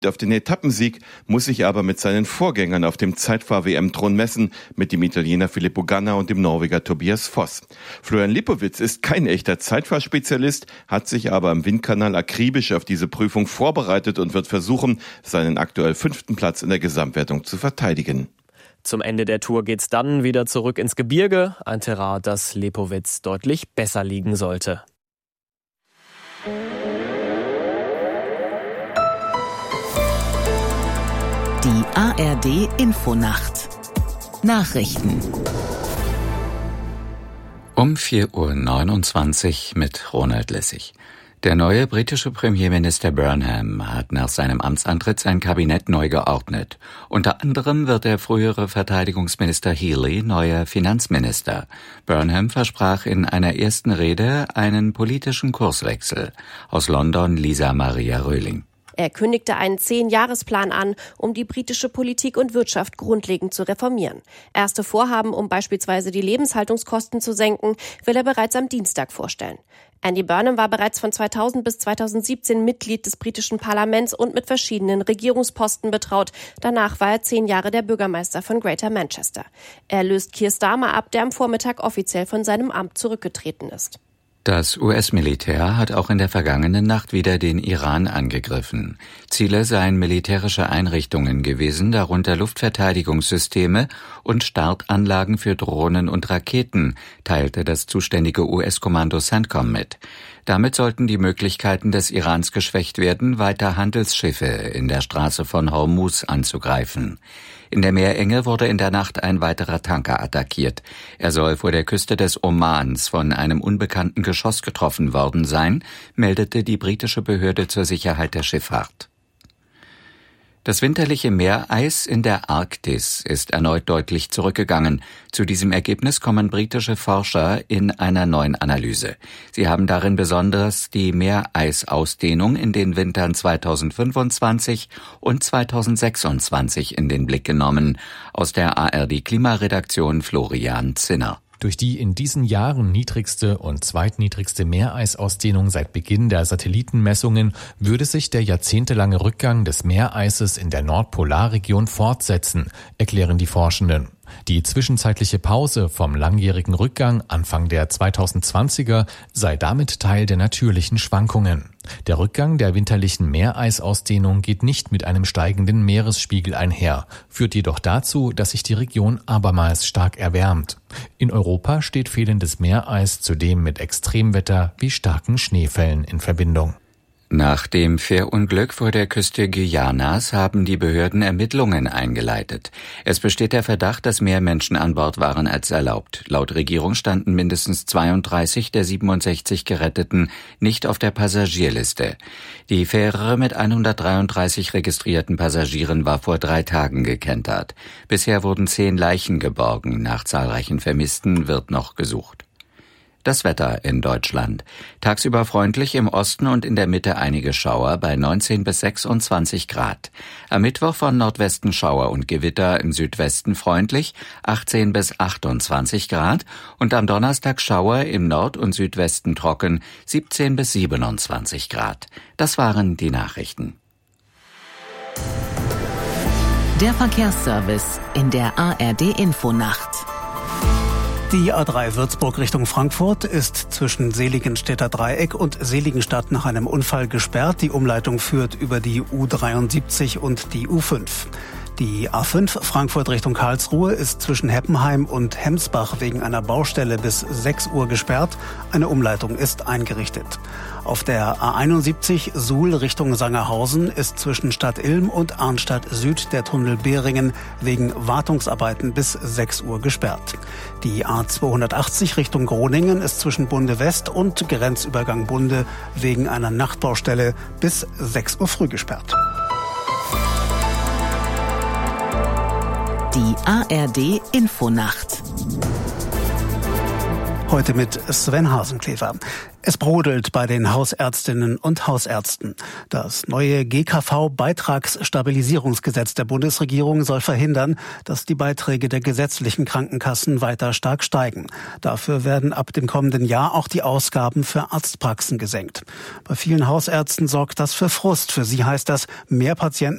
Auf den Etappensieg muss sich aber mit seinen Vorgängern auf dem Zeitfahr-WM-Thron messen, mit dem Italiener Filippo Ganna und dem Norweger Tobias Foss. Florian Lipowitz ist kein echter Zeitfahrspezialist, hat sich aber im Windkanal akribisch auf diese Prüfung vorbereitet und wird versuchen, seinen aktuell 5. Platz in der Gesamtwertung zu verteidigen. Zum Ende der Tour geht's dann wieder zurück ins Gebirge, ein Terrain, das Lipowitz deutlich besser liegen sollte. Die ARD-Infonacht. Nachrichten. Um 4:29 Uhr mit Ronald Lessig. Der neue britische Premierminister Burnham hat nach seinem Amtsantritt sein Kabinett neu geordnet. Unter anderem wird der frühere Verteidigungsminister Healey neuer Finanzminister. Burnham versprach in einer ersten Rede einen politischen Kurswechsel. Aus London Lisa Maria Röhling. Er kündigte einen 10-Jahresplan an, um die britische Politik und Wirtschaft grundlegend zu reformieren. Erste Vorhaben, um beispielsweise die Lebenshaltungskosten zu senken, will er bereits am Dienstag vorstellen. Andy Burnham war bereits von 2000 bis 2017 Mitglied des britischen Parlaments und mit verschiedenen Regierungsposten betraut. Danach war er 10 Jahre der Bürgermeister von Greater Manchester. Er löst Keir Starmer ab, der am Vormittag offiziell von seinem Amt zurückgetreten ist. Das US-Militär hat auch in der vergangenen Nacht wieder den Iran angegriffen. Ziele seien militärische Einrichtungen gewesen, darunter Luftverteidigungssysteme und Startanlagen für Drohnen und Raketen, teilte das zuständige US-Kommando CENTCOM mit. Damit sollten die Möglichkeiten des Irans geschwächt werden, weiter Handelsschiffe in der Straße von Hormuz anzugreifen. In der Meerenge wurde in der Nacht ein weiterer Tanker attackiert. Er soll vor der Küste des Omans von einem unbekannten Geschoss getroffen worden sein, meldete die britische Behörde zur Sicherheit der Schifffahrt. Das winterliche Meereis in der Arktis ist erneut deutlich zurückgegangen. Zu diesem Ergebnis kommen britische Forscher in einer neuen Analyse. Sie haben darin besonders die Meereisausdehnung in den Wintern 2025 und 2026 in den Blick genommen. Aus der ARD-Klimaredaktion Florian Zinner. Durch die in diesen Jahren niedrigste und zweitniedrigste Meereisausdehnung seit Beginn der Satellitenmessungen würde sich der jahrzehntelange Rückgang des Meereises in der Nordpolarregion fortsetzen, erklären die Forschenden. Die zwischenzeitliche Pause vom langjährigen Rückgang Anfang der 2020er sei damit Teil der natürlichen Schwankungen. Der Rückgang der winterlichen Meereisausdehnung geht nicht mit einem steigenden Meeresspiegel einher, führt jedoch dazu, dass sich die Region abermals stark erwärmt. In Europa steht fehlendes Meereis zudem mit Extremwetter wie starken Schneefällen in Verbindung. Nach dem Fährunglück vor der Küste Guyanas haben die Behörden Ermittlungen eingeleitet. Es besteht der Verdacht, dass mehr Menschen an Bord waren als erlaubt. Laut Regierung standen mindestens 32 der 67 Geretteten nicht auf der Passagierliste. Die Fähre mit 133 registrierten Passagieren war vor 3 Tagen gekentert. Bisher wurden 10 Leichen geborgen. Nach zahlreichen Vermissten wird noch gesucht. Das Wetter in Deutschland. Tagsüber freundlich, im Osten und in der Mitte einige Schauer bei 19 bis 26 Grad. Am Mittwoch von Nordwesten Schauer und Gewitter, im Südwesten freundlich, 18 bis 28 Grad. Und am Donnerstag Schauer, im Nord- und Südwesten trocken, 17 bis 27 Grad. Das waren die Nachrichten. Der Verkehrsservice in der ARD-Infonacht. Die A3 Würzburg Richtung Frankfurt ist zwischen Seligenstädter Dreieck und Seligenstadt nach einem Unfall gesperrt. Die Umleitung führt über die U73 und die U5. Die A5 Frankfurt Richtung Karlsruhe ist zwischen Heppenheim und Hemsbach wegen einer Baustelle bis 6 Uhr gesperrt. Eine Umleitung ist eingerichtet. Auf der A71 Suhl Richtung Sangerhausen ist zwischen Stadt Ilm und Arnstadt Süd der Tunnel Behringen wegen Wartungsarbeiten bis 6 Uhr gesperrt. Die A280 Richtung Groningen ist zwischen Bunde West und Grenzübergang Bunde wegen einer Nachtbaustelle bis 6 Uhr früh gesperrt. Die ARD Infonacht. Heute mit Sven Hasenklever. Es brodelt bei den Hausärztinnen und Hausärzten. Das neue GKV-Beitragsstabilisierungsgesetz der Bundesregierung soll verhindern, dass die Beiträge der gesetzlichen Krankenkassen weiter stark steigen. Dafür werden ab dem kommenden Jahr auch die Ausgaben für Arztpraxen gesenkt. Bei vielen Hausärzten sorgt das für Frust. Für sie heißt das, mehr Patienten